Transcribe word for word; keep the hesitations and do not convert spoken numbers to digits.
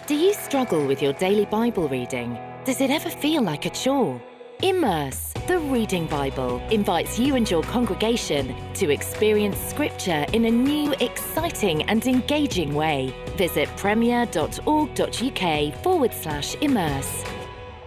Do you struggle with your daily Bible reading? Does it ever feel like a chore? Immerse, the Reading Bible, invites you and your congregation to experience Scripture in a new, exciting and engaging way. Visit premier.org.uk forward slash immerse.